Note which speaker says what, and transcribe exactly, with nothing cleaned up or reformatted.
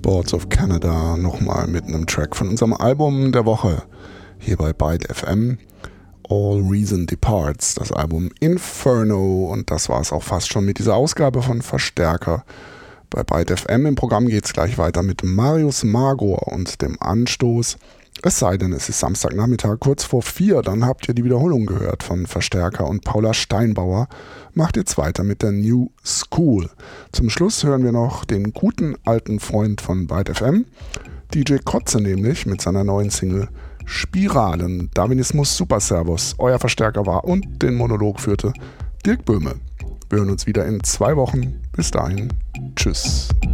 Speaker 1: Boards of Canada nochmal mit einem Track von unserem Album der Woche hier bei Byte F M. All Reason Departs, das Album Inferno, und das war es auch fast schon mit dieser Ausgabe von Verstärker. Bei Byte F M im Programm geht es gleich weiter mit Marius Magor und dem Anstoß. Es sei denn, es ist Samstagnachmittag kurz vor vier, dann habt ihr die Wiederholung gehört von Verstärker und Paula Steinbauer. Macht jetzt weiter mit der New School. Zum Schluss hören wir noch den guten alten Freund von Byte F M, D J Kotze nämlich, mit seiner neuen Single Spiralen. Darwinismus Superservus, euer Verstärker war und den Monolog führte Dirk Böhme. Wir hören uns wieder in zwei Wochen. Bis dahin, tschüss.